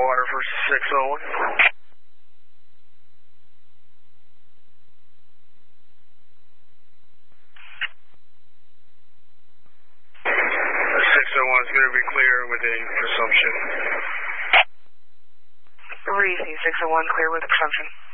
Clearwater for 601. 601 is going to be clear with a presumption. Reason 601 clear with a presumption.